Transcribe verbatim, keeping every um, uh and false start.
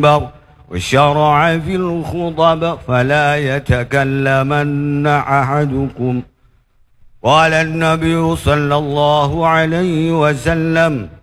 المنبر وشرع في الخطب فلا يتكلمن أحدكم. قال النبي صلى الله عليه وسلم: